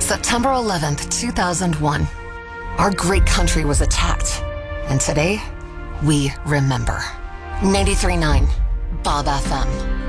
September 11th, 2001. Our great country was attacked. And today, we remember. 93.9 Bob FM.